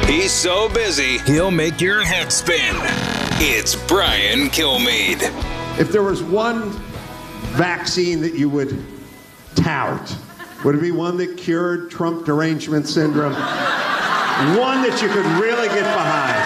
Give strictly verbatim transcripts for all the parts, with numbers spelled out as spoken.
He's so busy, he'll make your head spin. It's Brian Kilmeade. If there was one vaccine that you would tout, would it be one that cured Trump derangement syndrome? One that you could really get behind?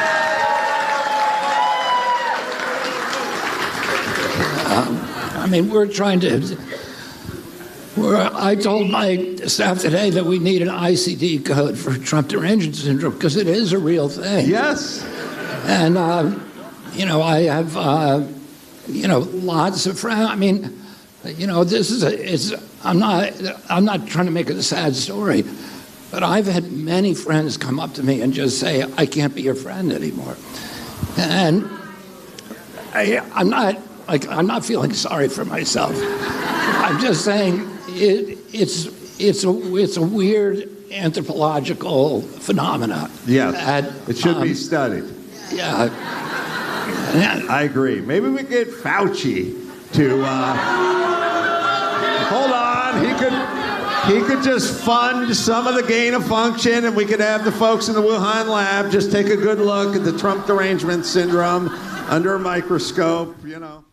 Um, I mean, we're trying to... We're, I told my staff today that we need an I C D code for Trump derangement syndrome because it is a real thing. Yes. And, uh, you know, I have, uh, you know, lots of friends. I mean, you know, this is a, it's, I'm not, I'm not trying to make it a sad story, but I've had many friends come up to me and just say, I can't be your friend anymore. And I, I'm not, like, I'm not feeling sorry for myself. I'm just saying it, it's, it's, a, it's a weird anthropological phenomena. Yes, that, it should um, be studied. Yeah. I agree. Maybe we get Fauci to, uh, hold on, he could, he could just fund some of the gain of function and we could have the folks in the Wuhan lab just take a good look at the Trump derangement syndrome under a microscope, you know.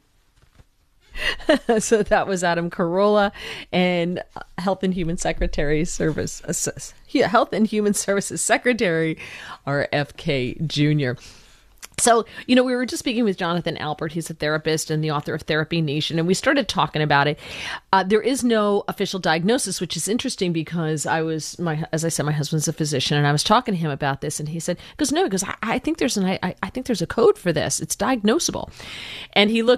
So that was Adam Carolla, and Health and Human Secretary Service, uh, Health and Human Services Secretary R F K Junior So, you know, we were just speaking with Jonathan Alpert. He's a therapist and the author of Therapy Nation, and we started talking about it. Uh, there is no official diagnosis, which is interesting because I was, my, as I said, my husband's a physician, and I was talking to him about this, and he said, "Because no, because I, I think there's an, I, I think there's a code for this. It's diagnosable." And he looked.